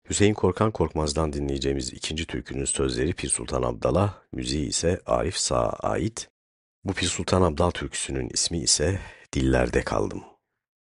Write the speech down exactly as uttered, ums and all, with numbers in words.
Hüseyin Korkan Korkmaz'dan dinleyeceğimiz ikinci türkünün sözleri Pir Sultan Abdal'a, müziği ise Arif Sağ'a ait. Bu Pir Sultan Abdal türküsünün ismi ise Dillerde Kaldım.